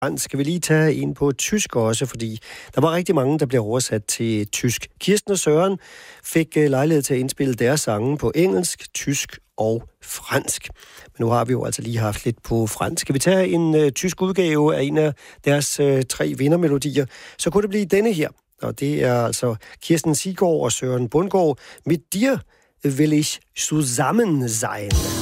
Skal vi lige tage en på tysk også, fordi der var rigtig mange, der blev oversat til tysk. Kirsten og Søren fik lejlighed til at indspille deres sange på engelsk, tysk og fransk. Men nu har vi jo altså lige haft lidt på fransk. Skal vi tage en tysk udgave af en af deres 3 vindermelodier, så kunne det blive denne her. Og det er altså Kirsten Siggaard og Søren Bundgaard. Mit dir will ich zusammen sein.